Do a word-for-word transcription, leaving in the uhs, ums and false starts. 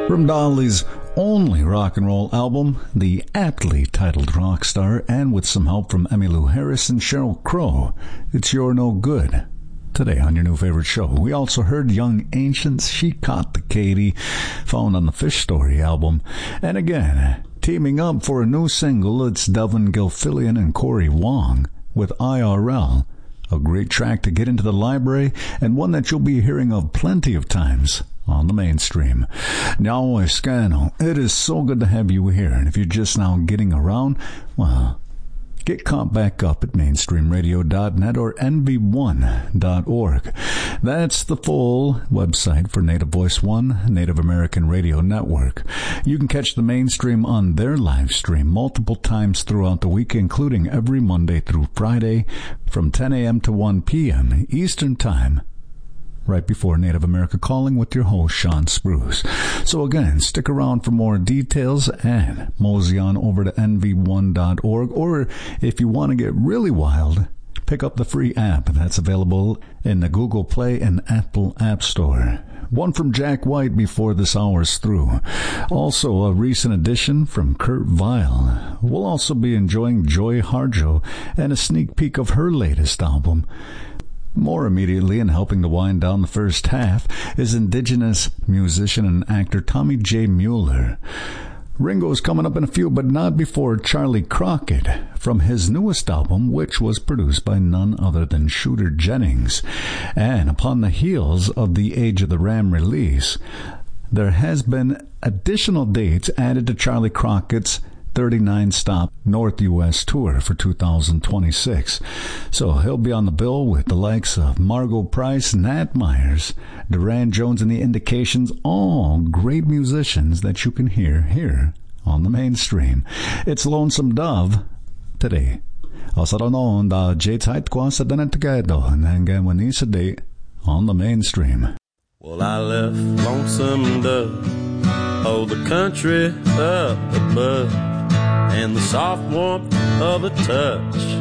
From Dolly's only rock and roll album, the aptly titled Rockstar, and with some help from Emmylou Harris and Sheryl Crow, it's You're No Good. Today on your new favorite show, we also heard Young Ancients, She Caught the Katy, found on the Fish Story album. And again, teaming up for a new single, it's Devin Gilfillian and Corey Wong with I R L. A great track to get into the library, and one that you'll be hearing of plenty of times on the mainstream. Now, Scano, it is so good to have you here, and if you're just now getting around, well, get caught back up at mainstream radio dot net or N V one dot org. That's the full website for Native Voice One, Native American Radio Network. You can catch the mainstream on their live stream multiple times throughout the week, including every Monday through Friday from ten a.m. to one p.m. Eastern Time, right before Native America Calling with your host, Sean Spruce. So again, stick around for more details and mosey on over to N V one dot org. Or if you want to get really wild, pick up the free app that's available in the Google Play and Apple App Store. One from Jack White before this hour's through. Also a recent addition from Kurt Vile. We'll also be enjoying Joy Harjo and a sneak peek of her latest album. More immediately, and helping to wind down the first half, is Indigenous musician and actor Tommy J. Mueller. Ringo's coming up in a few, but not before Charlie Crockett from his newest album, which was produced by none other than Shooter Jennings. And upon the heels of the Age of the Ram release, there has been additional dates added to Charlie Crockett's thirty-nine stop North U S tour for two thousand twenty-six. So he'll be on the bill with the likes of Margot Price, Nat Myers, Duran Jones and the Indications, all great musicians that you can hear here on the mainstream. It's Lonesome Dove today. Osaronon da J-Tite kwa sa danatagado nangan sa day on the mainstream. Well, I left Lonesome Dove, oh, the country up above, and the soft warmth of a touch